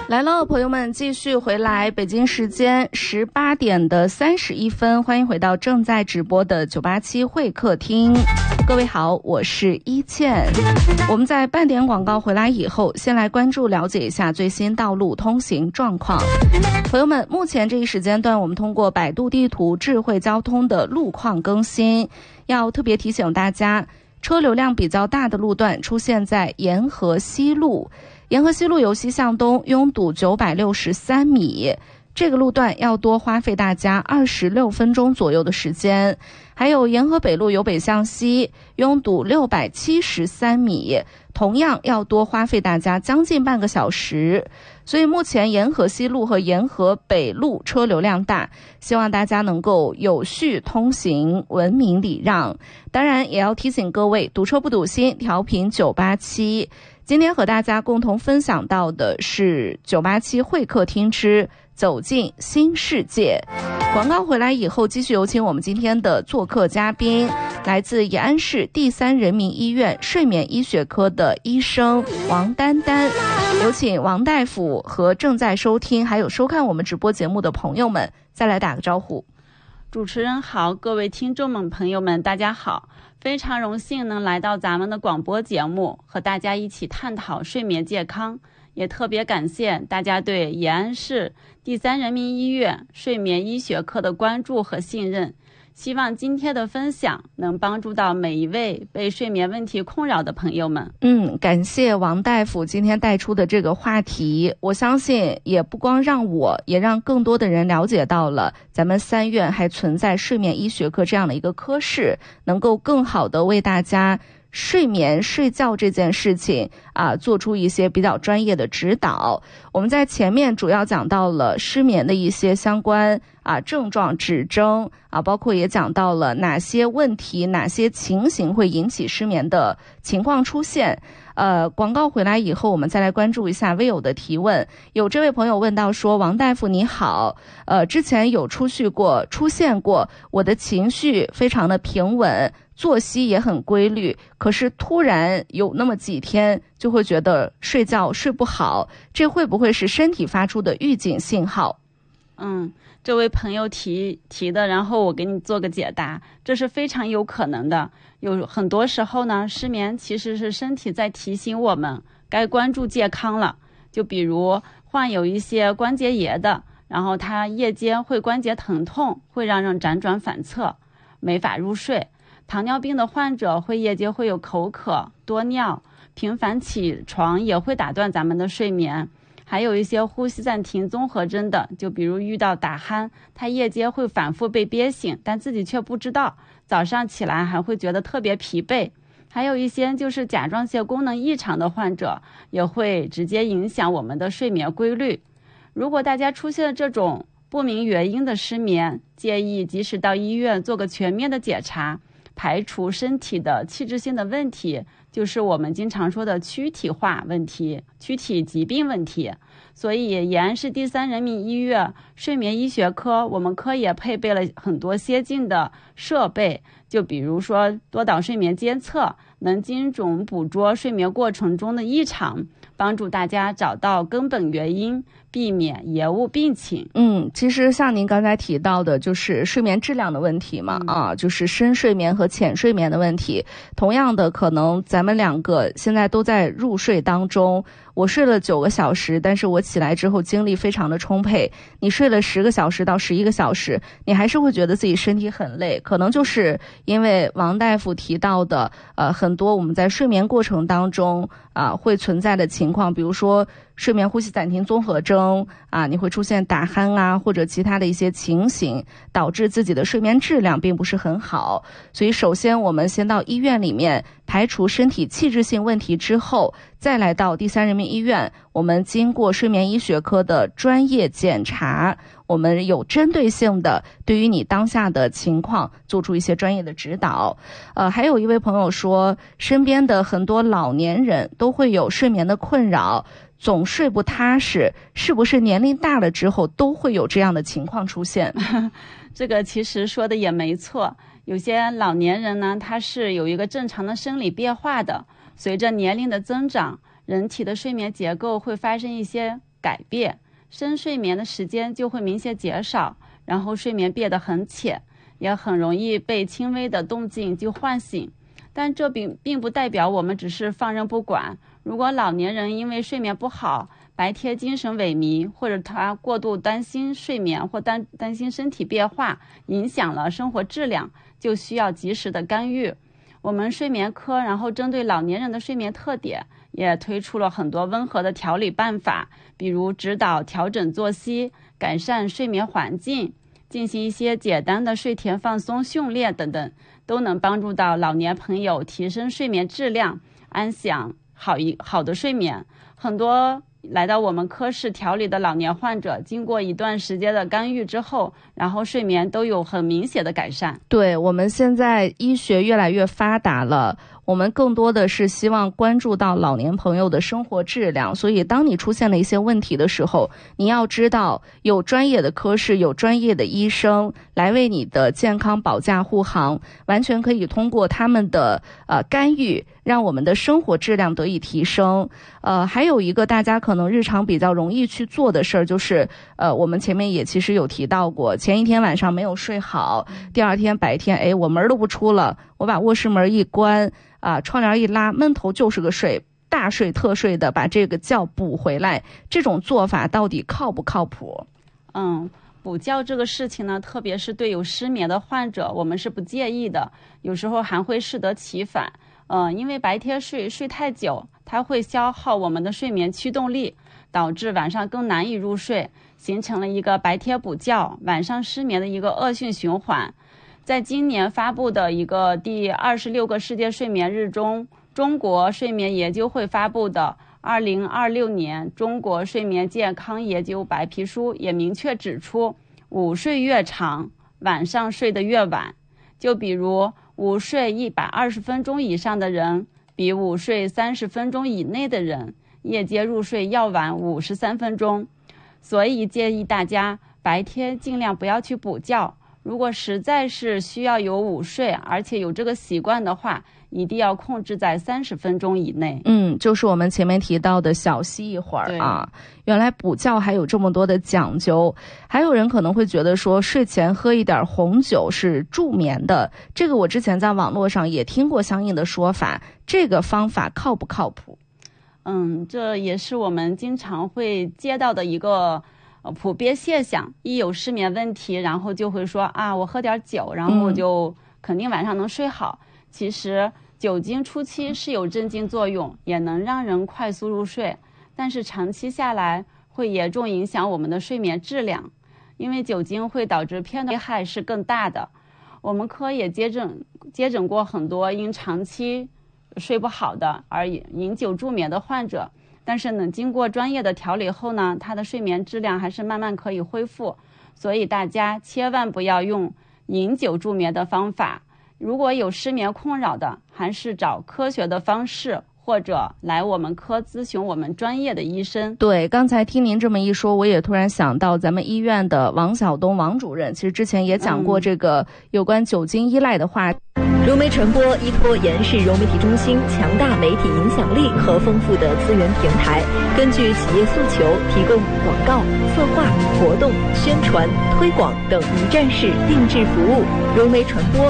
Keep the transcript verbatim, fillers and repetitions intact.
来了，朋友们，继续回来。北京时间十八点的三十一分，欢迎回到正在直播的九八七会客厅。各位好，我是一倩。我们在半点广告回来以后，先来关注了解一下最新道路通行状况。朋友们，目前这一时间段，我们通过百度地图智慧交通的路况更新，要特别提醒大家，车流量比较大的路段出现在沿河西路。沿河西路由西向东拥堵九百六十三米，这个路段要多花费大家二十六分钟左右的时间。还有沿河北路由北向西拥堵六百七十三米，同样要多花费大家将近半个小时。所以目前沿河西路和沿河北路车流量大，希望大家能够有序通行，文明礼让。当然也要提醒各位，堵车不堵心，调频九八七。今天和大家共同分享到的是九八七会客厅之走进新世界。广告回来以后，继续有请我们今天的做客嘉宾，来自延安市第三人民医院睡眠医学科的医生王丹丹。有请王大夫和正在收听还有收看我们直播节目的朋友们再来打个招呼。 主持人好，各位听众们朋友们大家好，非常荣幸能来到咱们的广播节目，和大家一起探讨睡眠健康，也特别感谢大家对延安市第三人民医院睡眠医学科的关注和信任。希望今天的分享能帮助到每一位被睡眠问题困扰的朋友们。 嗯，感谢王大夫今天带出的这个话题，我相信也不光让我，也让更多的人了解到了咱们三院还存在睡眠医学科这样的一个科室，能够更好的为大家睡眠睡觉这件事情啊，做出一些比较专业的指导。我们在前面主要讲到了失眠的一些相关啊症状指征啊，包括也讲到了哪些问题哪些情形会引起失眠的情况出现。呃，广告回来以后，我们再来关注一下微友的提问。有这位朋友问到说，王大夫你好，呃，之前有出续过出现过我的情绪非常的平稳，作息也很规律，可是突然有那么几天就会觉得睡觉睡不好，这会不会是身体发出的预警信号？ 嗯，这位朋友提提的，然后我给你做个解答，这是非常有可能的。有很多时候呢，失眠其实是身体在提醒我们该关注健康了。就比如患有一些关节炎的，然后他夜间会关节疼痛，会让人辗转反侧，没法入睡。糖尿病的患者会夜间会有口渴、多尿，频繁起床也会打断咱们的睡眠。还有一些呼吸暂停综合征的，就比如遇到打鼾，他夜间会反复被憋醒，但自己却不知道，早上起来还会觉得特别疲惫。还有一些就是甲状腺功能异常的患者，也会直接影响我们的睡眠规律。如果大家出现这种不明原因的失眠，建议及时到医院做个全面的检查，排除身体的器质性的问题，就是我们经常说的躯体化问题、躯体疾病问题。所以延安市第三人民医院睡眠医学科，我们科也配备了很多先进的设备，就比如说多导睡眠监测，能精准捕捉睡眠过程中的异常，帮助大家找到根本原因，避免延误病情。 嗯，其实像您刚才提到的，就是睡眠质量的问题嘛，嗯、啊，就是深睡眠和浅睡眠的问题。同样的，可能咱们两个现在都在入睡当中。我睡了九个小时，但是我起来之后精力非常的充沛。你睡了十个小时到十一个小时，你还是会觉得自己身体很累，可能就是因为王大夫提到的，呃，很多我们在睡眠过程当中啊、呃、会存在的情况，比如说睡眠呼吸暂停综合征啊，你会出现打鼾啊，或者其他的一些情形，导致自己的睡眠质量并不是很好。所以首先我们先到医院里面排除身体器质性问题之后，再来到第三人民医院，我们经过睡眠医学科的专业检查，我们有针对性的对于你当下的情况做出一些专业的指导。呃，还有一位朋友说，身边的很多老年人都会有睡眠的困扰，总睡不踏实，是不是年龄大了之后都会有这样的情况出现？ 这个其实说的也没错，有些老年人呢，他是有一个正常的生理变化的，随着年龄的增长，人体的睡眠结构会发生一些改变，深睡眠的时间就会明显减少，然后睡眠变得很浅，也很容易被轻微的动静就唤醒。但这并并不代表我们只是放任不管。如果老年人因为睡眠不好，白天精神萎靡，或者他过度担心睡眠或担担心身体变化，影响了生活质量，就需要及时的干预。我们睡眠科然后针对老年人的睡眠特点，也推出了很多温和的调理办法，比如指导调整作息，改善睡眠环境，进行一些简单的睡前放松训练等等，都能帮助到老年朋友提升睡眠质量，安享好一好的睡眠。很多来到我们科室调理的老年患者，经过一段时间的干预之后，然后睡眠都有很明显的改善。 对，我们现在医学越来越发达了，我们更多的是希望关注到老年朋友的生活质量，所以当你出现了一些问题的时候，你要知道有专业的科室，有专业的医生来为你的健康保驾护航，完全可以通过他们的呃干预，让我们的生活质量得以提升。呃，还有一个大家可能日常比较容易去做的事儿，就是呃，我们前面也其实有提到过，前一天晚上没有睡好，第二天白天，哎，我门都不出了，我把卧室门一关，啊，窗帘一拉，闷头就是个睡，大睡特睡的把这个觉补回来，这种做法到底靠不靠谱？ 嗯。补觉这个事情呢，特别是对有失眠的患者，我们是不介意的，有时候还会适得其反。嗯，因为白天睡睡太久，它会消耗我们的睡眠驱动力，导致晚上更难以入睡，形成了一个白天补觉，晚上失眠的一个恶性循环。在今年发布的一个第二十六个世界睡眠日中，中国睡眠研究会发布的二零二六年中国睡眠健康研究白皮书也明确指出，午睡越长，晚上睡得越晚。就比如午睡一百二十分钟以上的人，比午睡三十分钟以内的人，夜间入睡要晚五十三分钟。所以建议大家白天尽量不要去补觉。如果实在是需要有午睡，而且有这个习惯的话，一定要控制在三十分钟以内。 嗯，就是我们前面提到的小息一会儿啊。原来补觉还有这么多的讲究。还有人可能会觉得说，睡前喝一点红酒是助眠的，这个我之前在网络上也听过相应的说法，这个方法靠不靠谱？ 嗯，这也是我们经常会接到的一个普遍现象，一有失眠问题，然后就会说啊，我喝点酒，然后我就肯定晚上能睡好。嗯、其实酒精初期是有镇静作用，也能让人快速入睡，但是长期下来会严重影响我们的睡眠质量，因为酒精会导致片段危害是更大的。我们科也接诊接诊过很多因长期睡不好的而饮酒助眠的患者。但是呢，经过专业的调理后呢，他的睡眠质量还是慢慢可以恢复。所以大家千万不要用饮酒助眠的方法。如果有失眠困扰的，还是找科学的方式，或者来我们科咨询我们专业的医生。 对，刚才听您这么一说，我也突然想到咱们医院的王晓东王主任，其实之前也讲过这个有关酒精依赖的话。 嗯融媒传播依托延世融媒体中心强大媒体影响力和丰富的资源平台，根据企业诉求提供广告、策划、活动、宣传、推广等一站式定制服务。融媒传播